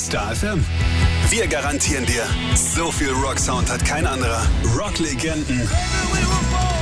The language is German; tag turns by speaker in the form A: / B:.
A: Star FM. Wir garantieren dir, so viel Rocksound hat kein anderer. Rocklegenden